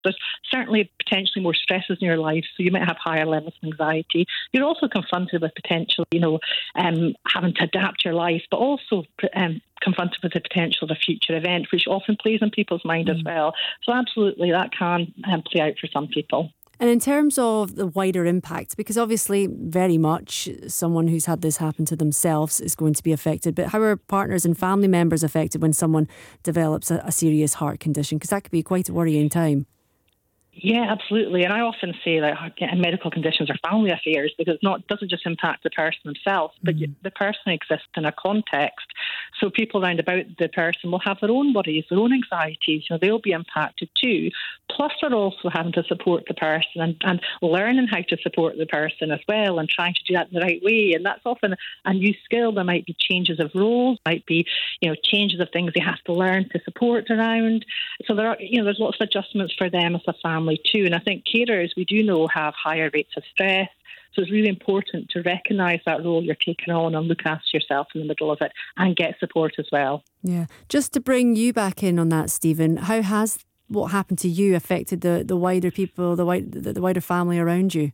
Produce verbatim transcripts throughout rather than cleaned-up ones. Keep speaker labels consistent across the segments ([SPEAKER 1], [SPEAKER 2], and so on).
[SPEAKER 1] There's certainly potentially more stresses in your life, so you might have higher levels of anxiety. You're also confronted with potential, you know, um, having to adapt your life, but also um, confronted with the potential of a future event, which often plays in people's mind mm. as well. So absolutely, that can um, play out for some people.
[SPEAKER 2] And in terms of the wider impact, because obviously very much someone who's had this happen to themselves is going to be affected, but how are partners and family members affected when someone develops a, a serious heart condition? Because that could be quite a worrying time.
[SPEAKER 1] Yeah, absolutely. And I often say that medical conditions are family affairs because it not doesn't just impact the person themselves, but mm. the person exists in a context. So people round about the person will have their own worries, their own anxieties. You know, they'll be impacted too. Plus, they're also having to support the person and, and learning how to support the person as well and trying to do that in the right way. And that's often a new skill. There might be changes of roles, might be, you know, changes of things they have to learn to support around. So there are, you know, there's lots of adjustments for them as a family too. And I think carers, we do know, have higher rates of stress. So it's really important to recognise that role you're taking on and look after yourself in the middle of it and get support as well.
[SPEAKER 2] Yeah. Just to bring you back in on that, Stephen, how has what happened to you affected the, the wider people, the, wide, the, the wider family around you?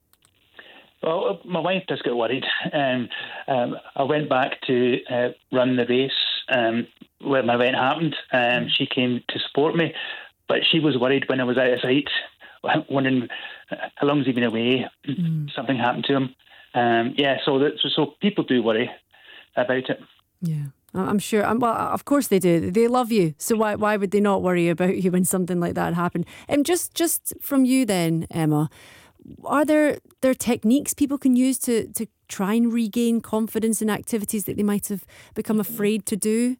[SPEAKER 3] Well, my wife just got worried. Um, um, I went back to uh, run the race um, when my event happened. Um, she came to support me, but she was worried when I was out of sight, wondering how long has he been away? Mm. Something happened to him. Um, yeah, so, that, so so people do worry about it.
[SPEAKER 2] Yeah, I'm sure. Well, of course they do. They love you, so why why would they not worry about you when something like that happened? And just just from you then, Emma, are there there techniques people can use to to try and regain confidence in activities that they might have become afraid to do?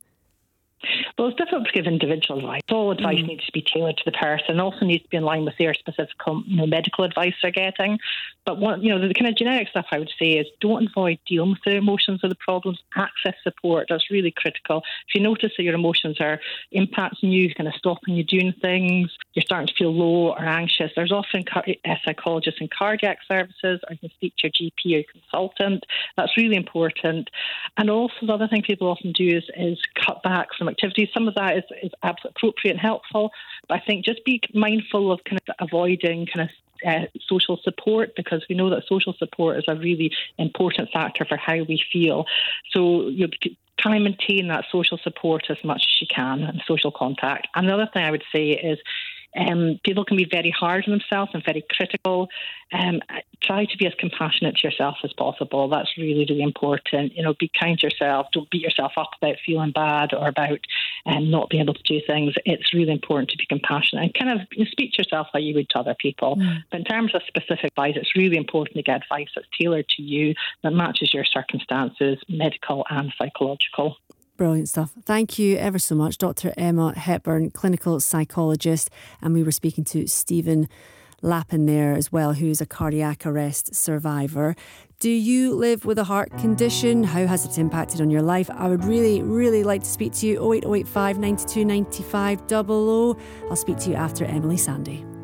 [SPEAKER 1] Well, it's difficult to give individual advice. All advice mm. needs to be tailored to the person and also needs to be in line with their specific, you know, medical advice they're getting. But one, you know, the kind of generic stuff I would say is don't avoid dealing with the emotions or the problems. Access support. That's really critical. If you notice that your emotions are impacting you, kind of stopping you doing things, you're starting to feel low or anxious, there's often psychologists and cardiac services, or you can speak to your G P or your consultant. That's really important. And also the other thing people often do is, is cut back from activities. Some of that is, is absolutely appropriate and helpful, but I think just be mindful of kind of avoiding kind of uh, social support, because we know that social support is a really important factor for how we feel. So you try and maintain that social support as much as you can and social contact. And the other thing I would say is Um, people can be very hard on themselves and very critical. Um, try to be as compassionate to yourself as possible. That's really, really important. You know, be kind to yourself. Don't beat yourself up about feeling bad or about um, not being able to do things. It's really important to be compassionate and kind of you know, speak to yourself like you would to other people. Mm. But in terms of specific advice, it's really important to get advice that's tailored to you, that matches your circumstances, medical and psychological.
[SPEAKER 2] Brilliant stuff. Thank you ever so much, Doctor Emma Hepburn, clinical psychologist. And we were speaking to Stephen Lappin there as well, who's a cardiac arrest survivor. Do you live with a heart condition? How has it impacted on your life? I would really, really like to speak to you. oh eight oh eight five, nine two nine five, double oh. I'll speak to you after Emily Sandé.